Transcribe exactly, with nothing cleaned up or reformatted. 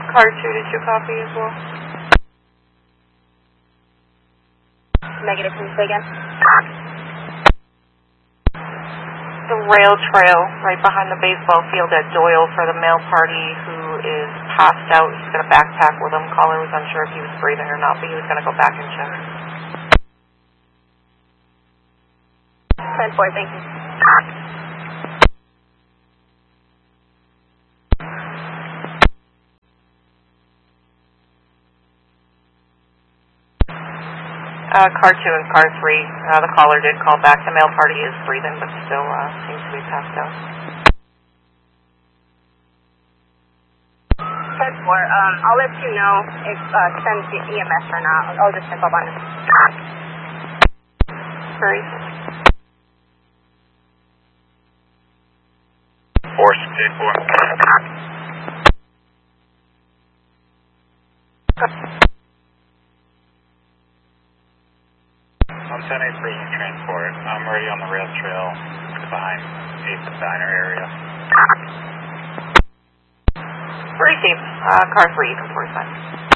Car two, did you copy as well? Negative, can you say again? The rail trail right behind the baseball field at Doyle for the male party who is passed out. He's got a backpack with him. Caller was unsure if he was breathing or not, but he was going to go back and check. ten four, thank you. Uh, car two and car three, uh, the caller did call back. The male party is breathing, but still uh, seems to be passed out. ten four, um, I'll let you know if uh, send the E M S or not. I'll, I'll just check up on it. Great. four six eight four. one ten eight Prison Transport. I'm already on the rail trail behind eighth and Diner area. Receive. Uh, car three, you can force that.